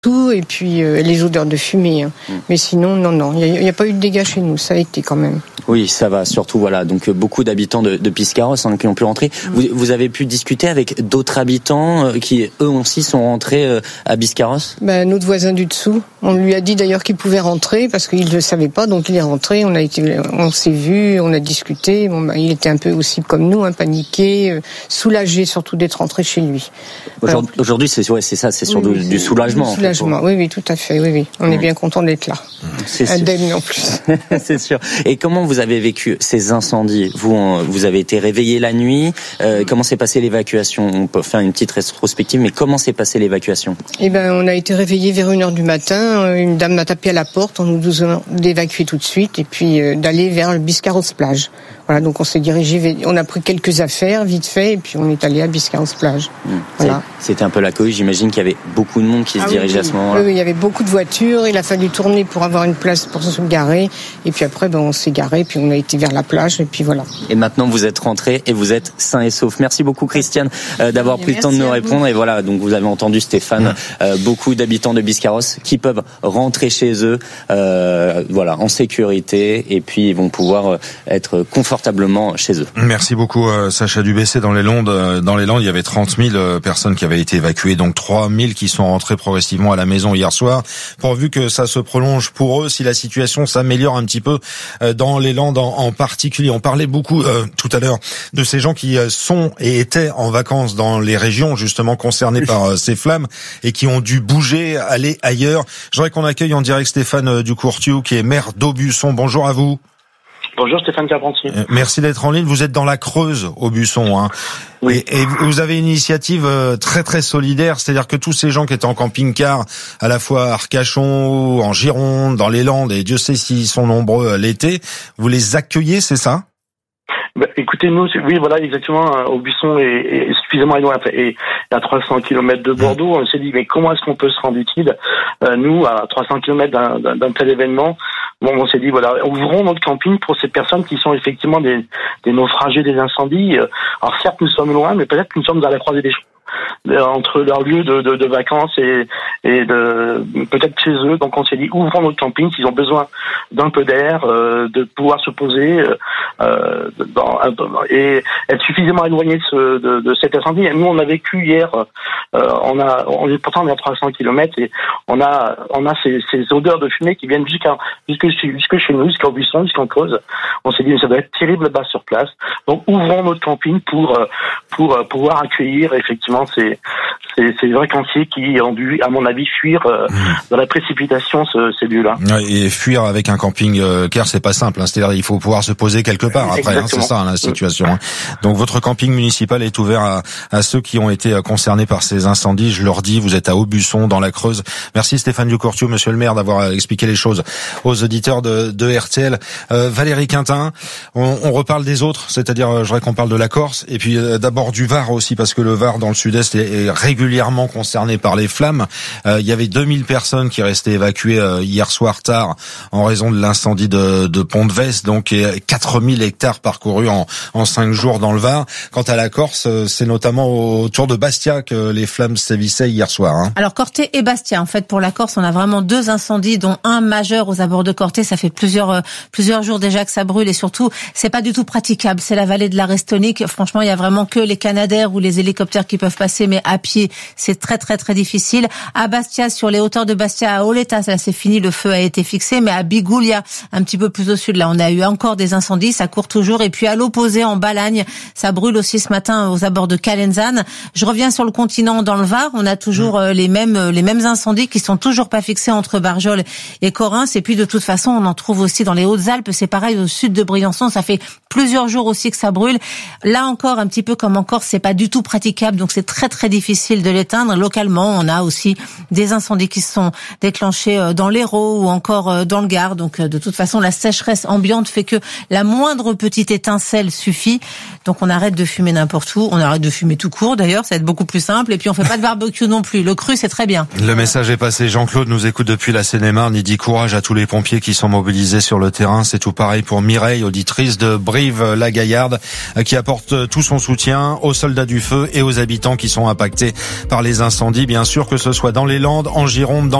tout, et puis les odeurs de fumée. Mais sinon, non, il n'y a pas eu de dégâts chez nous, ça a été quand même. Oui, ça va, surtout voilà, donc beaucoup d'habitants de Biscarrosse qui ont pu rentrer. Vous avez pu discuter avec d'autres habitants qui eux aussi sont rentrés à Biscarrosse ? Notre voisin du dessous, on lui a dit d'ailleurs qu'il pouvait rentrer parce qu'il ne le savait pas, donc il est rentré, on s'est vu, on a discuté, il était un peu aussi comme nous, paniqué, soulagé surtout d'être rentré chez lui. Aujourd'hui c'est ça, c'est sur du soulagement. Oui, tout à fait, oui. On est bien content d'être là. C'est indemne en plus. C'est sûr. Et comment vous avez vécu ces incendies ? Vous avez été réveillé la nuit. Comment s'est passée l'évacuation ? On peut faire une petite rétrospective, mais comment s'est passée l'évacuation ? On a été réveillés vers 1h du matin. Une dame m'a tapé à la porte en nous disant d'évacuer tout de suite et puis d'aller vers le Biscarrosse plage. Voilà, donc on s'est dirigé, on a pris quelques affaires vite fait et puis on est allé à Biscarrosse plage. Voilà. C'était un peu la cohue. J'imagine qu'il y avait beaucoup de monde qui se dirigeait à ce moment-là. Oui, il y avait beaucoup de voitures. Il a fallu tourner pour avoir une place pour se garer. Et puis après, on s'est garé, puis on a été vers la plage, et puis voilà. Et maintenant, vous êtes rentrés et vous êtes sains et saufs. Merci beaucoup, Christiane, d'avoir pris le temps de nous répondre. Et voilà, donc vous avez entendu Stéphane, beaucoup d'habitants de Biscarrosse qui peuvent rentrer chez eux, en sécurité, et puis ils vont pouvoir être confortablement chez eux. Merci beaucoup, Sacha Dubessé. Dans les Landes, il y avait 30 000 personnes qui avaient été évacuées, donc 3 000 qui sont rentrées progressivement à la maison hier soir. Pourvu que ça se prolonge pour eux, si la situation s'améliore un petit peu dans les Landes en particulier. On parlait beaucoup tout à l'heure de ces gens qui sont et étaient en vacances dans les régions justement concernées par ces flammes et qui ont dû bouger, aller ailleurs. J'aimerais qu'on accueille en direct Stéphane Ducourtiou qui est maire d'Aubusson. Bonjour à vous. Bonjour Stéphane Carpentier. Merci d'être en ligne. Vous êtes dans la Creuse, Aubusson. Oui. Et vous avez une initiative très très solidaire, c'est-à-dire que tous ces gens qui étaient en camping-car, à la fois à Arcachon, en Gironde, dans les Landes, et Dieu sait s'ils sont nombreux l'été, vous les accueillez, c'est ça ? Écoutez, nous, oui, voilà, exactement. Aubusson est suffisamment éloigné et à 300 km de Bordeaux. On s'est dit, mais comment est-ce qu'on peut se rendre utile, nous, à 300 km d'un tel événement? On s'est dit, voilà, ouvrons notre camping pour ces personnes qui sont effectivement des naufragés des incendies. Alors certes, nous sommes loin, mais peut-être que nous sommes à la croisée des chemins entre leur lieu de vacances et de peut-être chez eux. Donc on s'est dit, ouvrons notre camping s'ils ont besoin d'un peu d'air, de pouvoir se poser et être suffisamment éloigné de cet incendie. Et nous, on a vécu hier, on est pourtant à 300 km et on a ces odeurs de fumée qui viennent jusque chez nous, jusqu'à Aubusson, jusqu'en Creuse. On s'est dit, mais ça doit être terrible là-bas sur place. Donc ouvrons notre camping pour pouvoir accueillir effectivement ces vacanciers qui ont dû, à mon avis, fuir dans la précipitation ces lieux-là. Et fuir avec un camping-car, c'est pas simple. C'est-à-dire, il faut pouvoir se poser quelque part après. C'est ça la situation. Donc votre camping municipal est ouvert à ceux qui ont été concernés par ces incendies. Je leur dis, vous êtes à Aubusson, dans la Creuse. Merci Stéphane Ducourtiou, monsieur le maire, d'avoir expliqué les choses aux auditeurs de RTL. Valérie Quintin, on reparle des autres, c'est-à-dire, je voudrais qu'on parle de la Corse, et puis d'abord du Var aussi, parce que le Var, dans le sud-est, est régulièrement concerné par les flammes. Il y avait 2000 personnes qui restaient évacuées hier soir tard en raison de l'incendie de Pont-de-Vesse, donc 4000 hectares parcourus en 5 jours dans le Var. Quant à la Corse, c'est notamment autour de Bastia que les flammes sévissaient hier soir. Alors Corté et Bastia, en fait, pour la Corse, on a vraiment 2 incendies, dont un majeur aux abords de Corté. Ça fait plusieurs jours déjà que ça brûle et surtout, c'est pas du tout praticable. C'est la vallée de la Restonique. Franchement, il y a vraiment que les Canadair ou les hélicoptères qui peuvent passer, mais à pied, c'est très très très difficile. À Bastia, sur les hauteurs de Bastia, à Oleta, ça c'est fini, le feu a été fixé, mais à Bigoulia, un petit peu plus au sud, là, on a eu encore des incendies, ça court toujours. Et puis à l'opposé, en Balagne, ça brûle aussi ce matin aux abords de Calenzane. Je reviens sur le continent, dans le Var, on a toujours les mêmes incendies qui sont toujours pas fixés entre Barjol et Correns. Et puis de toute façon, on en trouve aussi dans les Hautes-Alpes, c'est pareil au sud de Briançon, ça fait plusieurs jours aussi que ça brûle. Là encore, un petit peu comme en Corse, c'est pas du tout praticable, donc c'est très très difficile de l'éteindre. Localement, on a aussi des incendies qui se sont déclenchés dans l'Hérault ou encore dans le Gard. Donc de toute façon, la sécheresse ambiante fait que la moindre petite étincelle suffit. Donc on arrête de fumer n'importe où, on arrête de fumer tout court d'ailleurs, ça va être beaucoup plus simple. Et puis on fait pas de barbecue non plus, le cru c'est très bien. Le message est passé. Jean-Claude nous écoute depuis la Seine-et-Marne. Il dit courage à tous les pompiers qui sont mobilisés sur le terrain. C'est tout pareil pour Mireille, auditrice de Brive-la-Gaillarde, qui apporte tout son soutien aux soldats du feu et aux habitants habitants qui sont impactés par les incendies, bien sûr, que ce soit dans les Landes, en Gironde, dans